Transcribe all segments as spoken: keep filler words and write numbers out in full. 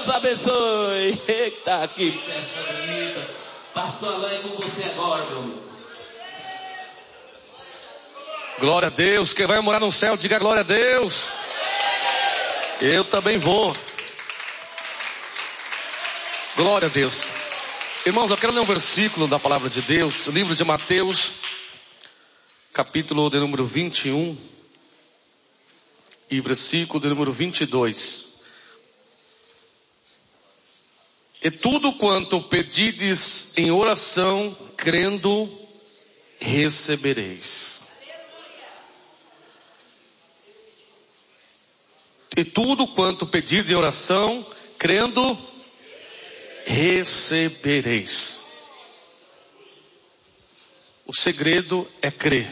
Deus abençoe. Eita, que festa bonita. Pastor Alain, com você agora, meu amigo. Glória a Deus. Quem vai morar no céu, diga glória a Deus. Eu também vou. Glória a Deus. Irmãos, eu quero ler um versículo da palavra de Deus, livro de Mateus, capítulo de número vinte e um, e versículo de número vinte e dois. E tudo quanto pedides em oração, crendo, recebereis. E tudo quanto pedides em oração, crendo, recebereis. O segredo é crer.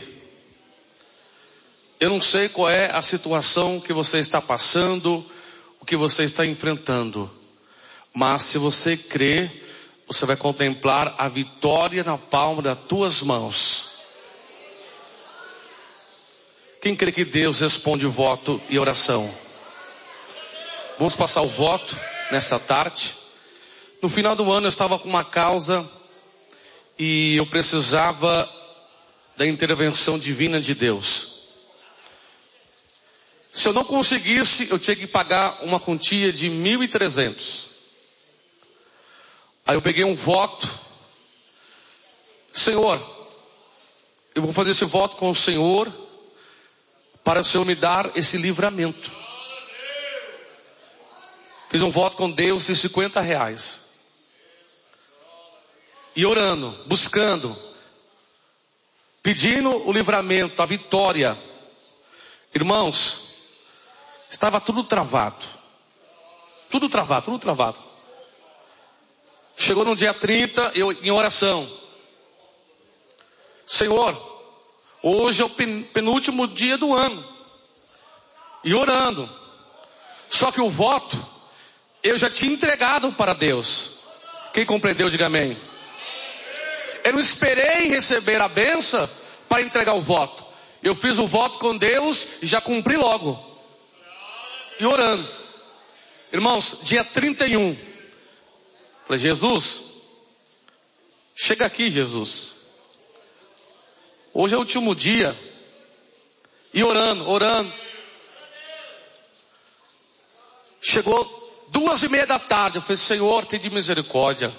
Eu não sei qual é a situação que você está passando, o que você está enfrentando. Mas se você crer, você vai contemplar a vitória na palma das tuas mãos. Quem crê que Deus responde o voto e oração? Vamos passar o voto nessa tarde. No final do ano eu estava com uma causa e eu precisava da intervenção divina de Deus. Se eu não conseguisse, eu tinha que pagar uma quantia de mil e trezentos. Aí eu peguei um voto. Senhor, eu vou fazer esse voto com o Senhor para o Senhor me dar esse livramento. Fiz um voto com Deus de cinquenta reais. E orando, buscando, pedindo o livramento, a vitória. Irmãos, estava tudo travado. Tudo travado, tudo travado. Chegou no dia trinta, eu em oração. Senhor, hoje é o penúltimo dia do ano. E orando. Só que o voto, eu já tinha entregado para Deus. Quem compreendeu, diga amém. Eu não esperei receber a bênção para entregar o voto. Eu fiz o voto com Deus e já cumpri logo. E orando. Irmãos, dia trinta e um. Falei, Jesus, chega aqui, Jesus. Hoje é o último dia. E orando, orando. Chegou duas e meia da tarde. Eu falei, Senhor, tem de misericórdia.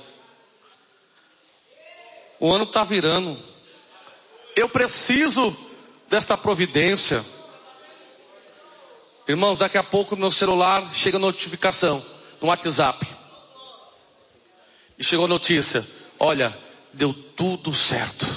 O ano está virando. Eu preciso dessa providência. Irmãos, daqui a pouco no meu celular chega notificação no WhatsApp. E chegou a notícia. Olha, deu tudo certo.